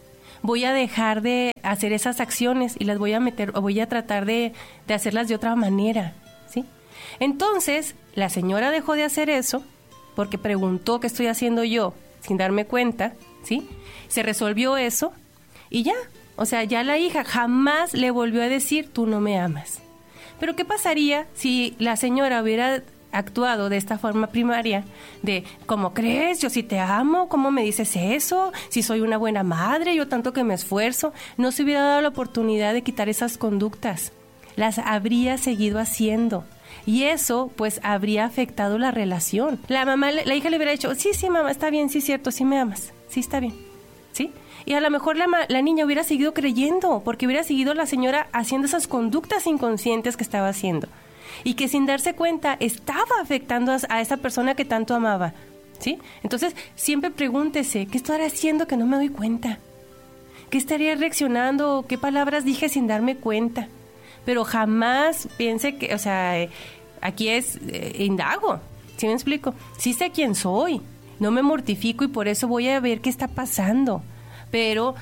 Voy a dejar de hacer esas acciones y las voy a meter, o voy a tratar de, de hacerlas de otra manera, ¿sí? Entonces, la señora dejó de hacer eso porque preguntó qué estoy haciendo yo sin darme cuenta, ¿sí? Se resolvió eso y ya. O sea, ya la hija jamás le volvió a decir, tú no me amas. Pero ¿qué pasaría si la señora hubiera actuado de esta forma primaria, de ¿cómo crees? Yo sí te amo, ¿cómo me dices eso? Si soy una buena madre, yo tanto que me esfuerzo. No se hubiera dado la oportunidad de quitar esas conductas, las habría seguido haciendo y eso pues habría afectado la relación. La mamá, la hija le hubiera dicho, sí, sí mamá, está bien, sí es cierto, sí me amas, sí está bien, ¿sí? Y a lo mejor la, la niña hubiera seguido creyendo, porque hubiera seguido la señora haciendo esas conductas inconscientes que estaba haciendo. Y que sin darse cuenta estaba afectando a, a esa persona que tanto amaba, ¿sí? Entonces, siempre pregúntese, ¿qué estoy haciendo que no me doy cuenta? ¿Qué estaría reaccionando? ¿Qué palabras dije sin darme cuenta? Pero jamás piense que, o sea, eh, aquí es eh, indago, ¿sí me explico? Sí sé quién soy, no me mortifico y por eso voy a ver qué está pasando. Pero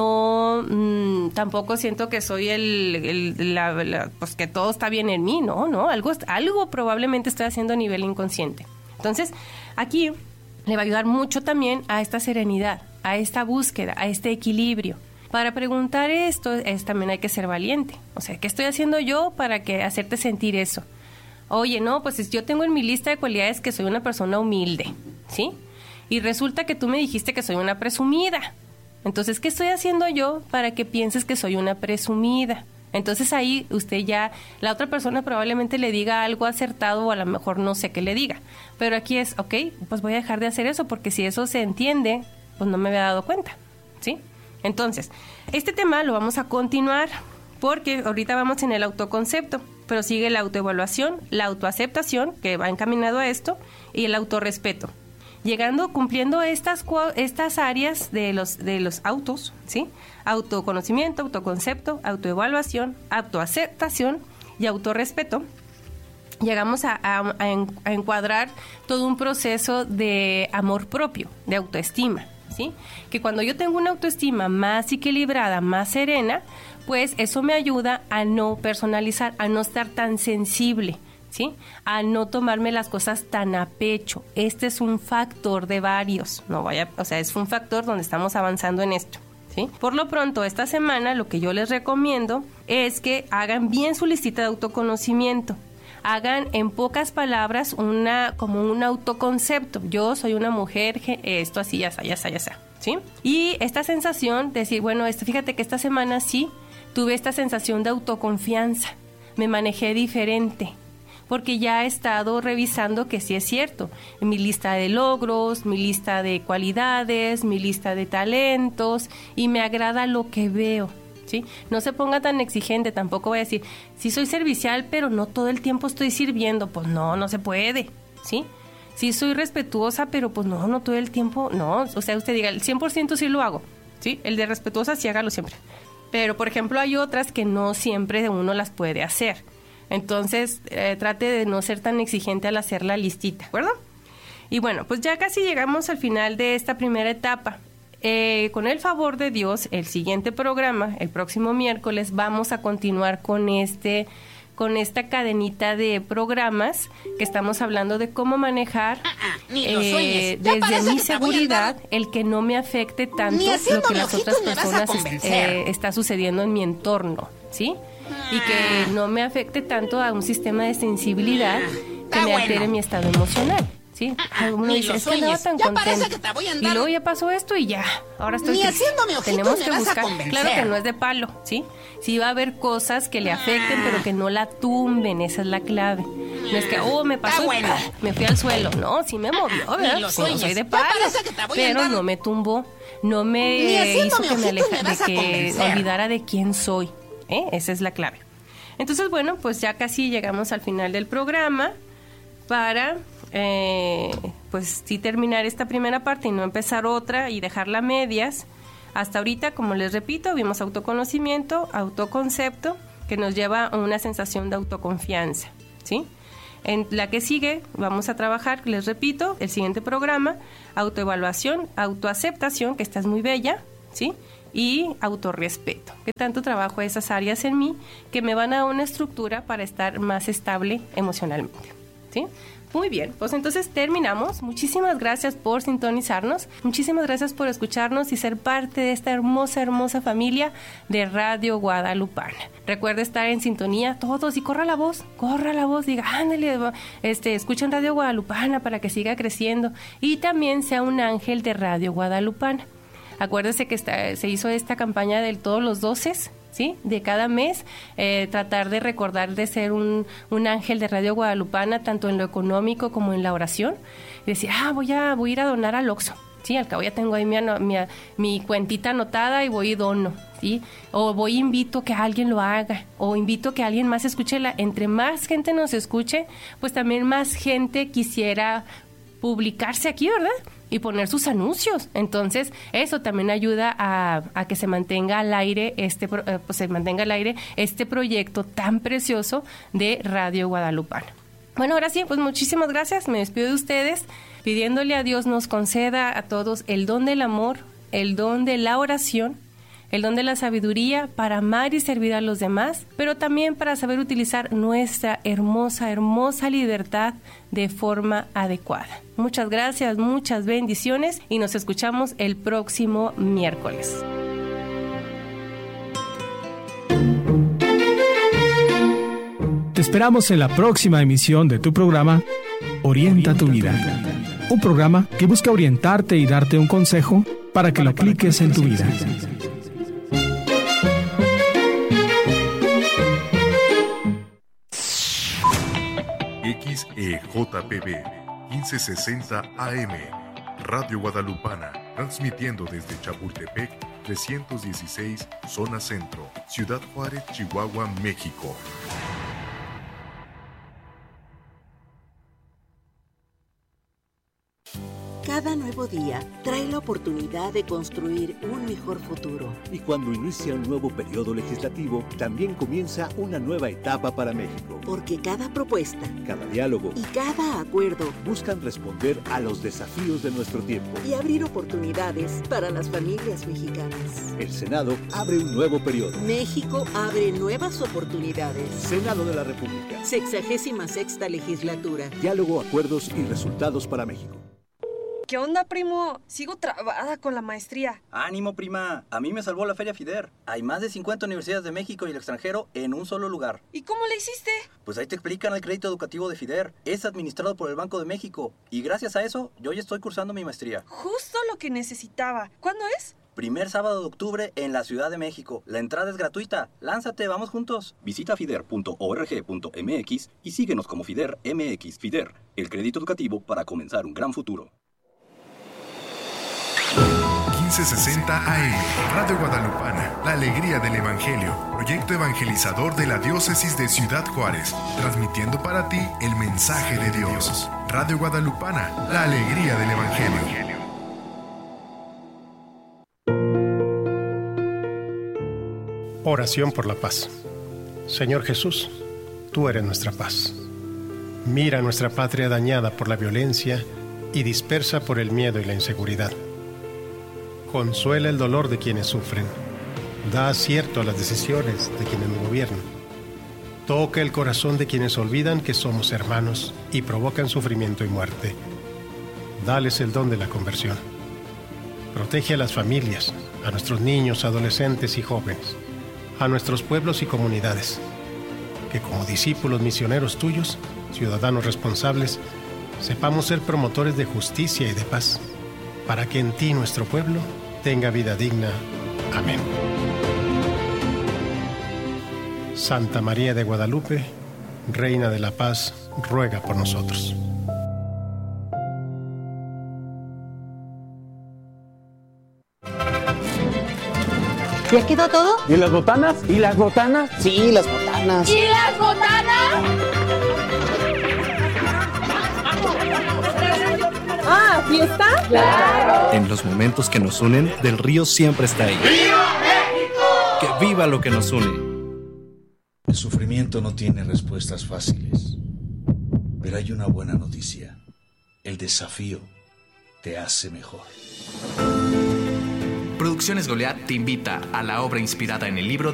no, mmm, tampoco siento que soy el, el la, la, pues que todo está bien en mí, no, no, algo, algo probablemente estoy haciendo a nivel inconsciente. Entonces, aquí le va a ayudar mucho también a esta serenidad, a esta búsqueda, a este equilibrio. Para preguntar esto, es, también hay que ser valiente. O sea, ¿qué estoy haciendo yo para que hacerte sentir eso? Oye, no, pues yo tengo en mi lista de cualidades que soy una persona humilde, ¿sí? Y resulta que tú me dijiste que soy una presumida. Entonces, ¿qué estoy haciendo yo para que pienses que soy una presumida? Entonces ahí usted ya, la otra persona probablemente le diga algo acertado o a lo mejor no sé qué le diga. Pero aquí es, ok, pues voy a dejar de hacer eso porque si eso se entiende, pues no me había dado cuenta, ¿sí? Entonces, este tema lo vamos a continuar porque ahorita vamos en el autoconcepto, pero sigue la autoevaluación, la autoaceptación, que va encaminado a esto, y el autorrespeto. Llegando, cumpliendo estas estas áreas de los de los autos, ¿sí? Autoconocimiento, autoconcepto, autoevaluación, autoaceptación y autorrespeto. Llegamos a, a, a encuadrar todo un proceso de amor propio, de autoestima, ¿sí? Que cuando yo tengo una autoestima más equilibrada, más serena, pues eso me ayuda a no personalizar, a no estar tan sensible, ¿sí? A no tomarme las cosas tan a pecho. Este es un factor de varios, no vaya, o sea, es un factor donde estamos avanzando en esto, ¿sí? Por lo pronto, esta semana lo que yo les recomiendo es que hagan bien su listita de autoconocimiento. Hagan en pocas palabras una como un autoconcepto. Yo soy una mujer, esto así, ya está, ya está, ya está, ¿sí? Y esta sensación de decir, bueno, esto, fíjate que esta semana sí tuve esta sensación de autoconfianza. Me manejé diferente. porque ya he estado revisando que sí es cierto. Mi lista de logros, mi lista de cualidades, mi lista de talentos, y me agrada lo que veo, ¿sí? No se ponga tan exigente, tampoco voy a decir, sí soy servicial, pero no todo el tiempo estoy sirviendo. Pues no, no se puede, ¿sí? Sí soy respetuosa, pero pues no, no todo el tiempo, no. O sea, usted diga, el cien por ciento sí lo hago, ¿sí? El de respetuosa sí hágalo siempre. Pero, por ejemplo, hay otras que no siempre uno las puede hacer. Entonces, eh, trate de no ser tan exigente al hacer la listita, ¿de acuerdo? Y bueno, pues ya casi llegamos al final de esta primera etapa. Eh, con el favor de Dios, el siguiente programa, el próximo miércoles, vamos a continuar con este... con esta cadenita de programas que estamos hablando de cómo manejar eh, desde mi seguridad el que no me afecte tanto lo que las otras personas eh, está sucediendo en mi entorno, ¿sí? Y que no me afecte tanto a un sistema de sensibilidad que me altere mi estado emocional, ¿sí? Uno dice, es que andaba tan contento y luego ya pasó esto y ya, ahora estoy triste. Tenemos que buscar, claro que no es de palo, ¿sí? Sí va a haber cosas que le afecten, pero que no la tumben, esa es la clave. No es que, oh, me pasó, bueno. me fui al suelo. No, sí me movió, ¿verdad? No soy de palo, pero no me tumbó, no me hizo que me aleja, de que olvidara de quién soy, ¿eh? Esa es la clave. Entonces, bueno, pues ya casi llegamos al final del programa para... Eh, pues sí terminar esta primera parte y no empezar otra y dejarla a medias. Hasta ahorita, como les repito, vimos autoconocimiento, autoconcepto, que nos lleva a una sensación de autoconfianza, ¿sí? En la que sigue vamos a trabajar, les repito, el siguiente programa, autoevaluación, autoaceptación, que esta es muy bella, ¿sí? Y autorrespeto, que tanto trabajo esas áreas en mí que me van a dar una estructura para estar más estable emocionalmente, ¿sí? Muy bien, pues entonces terminamos. Muchísimas gracias por sintonizarnos, muchísimas gracias por escucharnos y ser parte de esta hermosa, hermosa familia de Radio Guadalupana. Recuerda estar en sintonía todos y corra la voz, corra la voz, diga, ándale, este, escuchen Radio Guadalupana para que siga creciendo y también sea un ángel de Radio Guadalupana. Acuérdese que está, se hizo esta campaña de todos los doces, ¿sí? De cada mes, eh, tratar de recordar de ser un, un ángel de Radio Guadalupana, tanto en lo económico como en la oración. Y decir, ah, voy a, voy a ir a donar al Oxxo. Sí, al cabo ya tengo ahí mi, mi, mi cuentita anotada y voy y dono, ¿sí? O voy e invito que alguien lo haga, o invito que alguien más escuche. La, entre más gente nos escuche, pues también más gente quisiera publicarse aquí, ¿verdad? Y poner sus anuncios. Entonces, eso también ayuda a, a que se mantenga al aire este eh, pues se mantenga al aire este proyecto tan precioso de Radio Guadalupana. Bueno, ahora sí, pues muchísimas gracias. Me despido de ustedes, pidiéndole a Dios nos conceda a todos el don del amor, el don de la oración, el don de la sabiduría para amar y servir a los demás, pero también para saber utilizar nuestra hermosa, hermosa libertad de forma adecuada. Muchas gracias, muchas bendiciones y nos escuchamos el próximo miércoles. Te esperamos en la próxima emisión de tu programa Orienta tu vida. Un programa que busca orientarte y darte un consejo para que lo apliques en tu vida. X E J P B quince sesenta A M Radio Guadalupana, transmitiendo desde Chapultepec trescientos dieciséis, zona centro, Ciudad Juárez, Chihuahua, México. Cada nuevo día trae la oportunidad de construir un mejor futuro. Y cuando inicia un nuevo periodo legislativo, también comienza una nueva etapa para México. Porque cada propuesta, cada diálogo y cada acuerdo buscan responder a los desafíos de nuestro tiempo y abrir oportunidades para las familias mexicanas. El Senado abre un nuevo periodo. México abre nuevas oportunidades. Senado de la República. Sexagésima sexta legislatura. Diálogo, acuerdos y resultados para México. ¿Qué onda, primo? Sigo trabada con la maestría. ¡Ánimo, prima! A mí me salvó la Feria FIDER. Hay más de cincuenta universidades de México y el extranjero en un solo lugar. ¿Y cómo le hiciste? Pues ahí te explican el crédito educativo de FIDER. Es administrado por el Banco de México. Y gracias a eso, yo ya estoy cursando mi maestría. Justo lo que necesitaba. ¿Cuándo es? Primer sábado de octubre en la Ciudad de México. La entrada es gratuita. Lánzate, vamos juntos. Visita fider punto org punto m x y síguenos como Fider M X. Fider, el crédito educativo para comenzar un gran futuro. quince sesenta A M, Radio Guadalupana, la alegría del Evangelio, proyecto evangelizador de la Diócesis de Ciudad Juárez, transmitiendo para ti el mensaje de Dios. Radio Guadalupana, la alegría del Evangelio. Oración por la paz. Señor Jesús, tú eres nuestra paz. Mira nuestra patria dañada por la violencia y dispersa por el miedo y la inseguridad. Consuela el dolor de quienes sufren. Da acierto a las decisiones de quienes nos gobiernan. Toca el corazón de quienes olvidan que somos hermanos y provocan sufrimiento y muerte. Dales el don de la conversión. Protege a las familias, a nuestros niños, adolescentes y jóvenes, a nuestros pueblos y comunidades. Que como discípulos misioneros tuyos, ciudadanos responsables, sepamos ser promotores de justicia y de paz, para que en ti nuestro pueblo tenga vida digna. Amén. Santa María de Guadalupe, Reina de la Paz, ruega por nosotros. ¿Ya quedó todo? ¿Y las botanas? ¿Y las botanas? Sí, las botanas. ¿Y las botanas? Ah, ¿fiesta? Claro. En los momentos que nos unen, Del Río siempre está ahí. ¡Viva México! ¡Que viva lo que nos une! El sufrimiento no tiene respuestas fáciles, pero hay una buena noticia. El desafío te hace mejor. Producciones Goliat te invita a la obra inspirada en el libro